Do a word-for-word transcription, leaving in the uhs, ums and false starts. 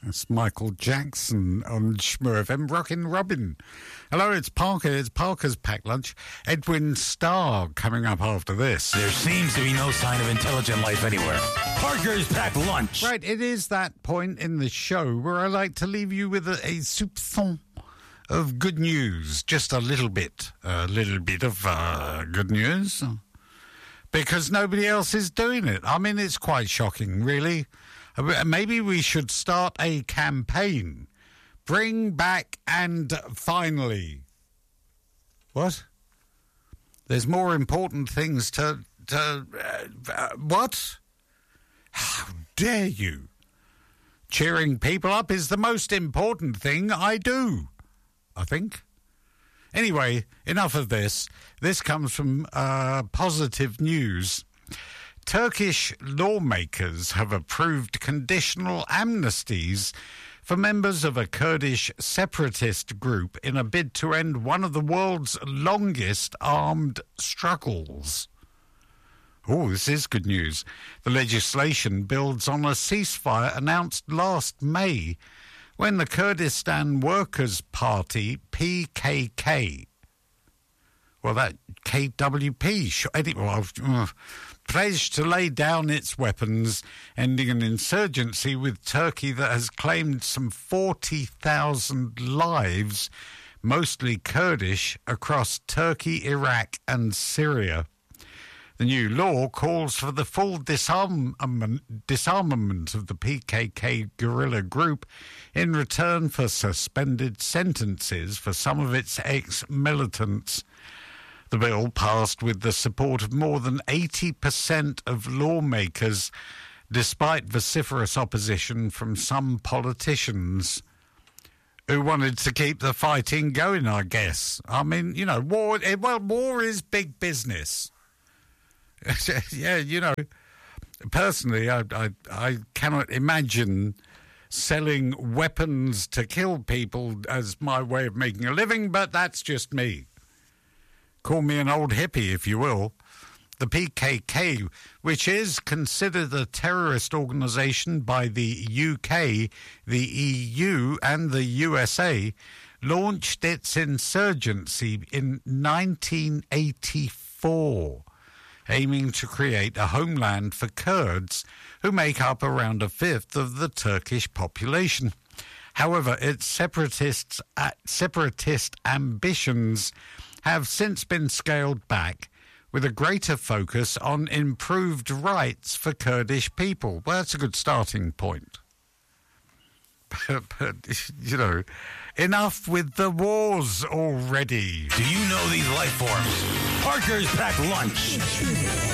That's Michael Jackson on Shmoo F M, Rockin' Robin. Hello, it's Parker. It's Parker's Packed Lunch. Edwin Starr coming up after this. There seems to be no sign of intelligent life anywhere. Parker's Packed Lunch. Right, it is that point in the show where I like to leave you with a, a soupçon of good news. Just a little bit. A little bit of uh, good news. Because nobody else is doing it. I mean, it's quite shocking, really. Maybe we should start a campaign. Bring back and finally. What? There's more important things to... to uh, uh, what? How dare you? Cheering people up is the most important thing I do, I think. Anyway, enough of this. This comes from uh, Positive News. Turkish lawmakers have approved conditional amnesties for members of a Kurdish separatist group in a bid to end one of the world's longest armed struggles. Oh, this is good news. The legislation builds on a ceasefire announced last May when the Kurdistan Workers' Party, P K K, well, that K W P, anyway, uh, pledged to lay down its weapons, ending an insurgency with Turkey that has claimed some forty thousand lives, mostly Kurdish, across Turkey, Iraq and Syria. The new law calls for the full disarmament, disarmament of the P K K guerrilla group in return for suspended sentences for some of its ex-militants. The bill passed with the support of more than eighty percent of lawmakers, despite vociferous opposition from some politicians who wanted to keep the fighting going, I guess. I mean, you know, war, well, war is big business. Yeah, you know, personally, I, I, I cannot imagine selling weapons to kill people as my way of making a living, but that's just me. Call me an old hippie, if you will. The P K K, which is considered a terrorist organisation by the U K, the E U and the U S A, launched its insurgency in nineteen eighty-four, aiming to create a homeland for Kurds, who make up around a fifth of the Turkish population. However, its separatists, uh, separatist ambitions have since been scaled back, with a greater focus on improved rights for Kurdish people. Well, that's a good starting point. But, but, you know, enough with the wars already. Do you know these life forms? Parker's Packed Lunch.